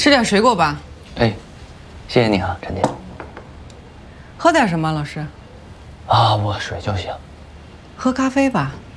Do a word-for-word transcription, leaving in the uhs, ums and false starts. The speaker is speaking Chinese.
吃点水果吧。 哎，谢谢你啊，陈姐。 喝点什么，老师？ 啊，我水就行。 喝咖啡吧。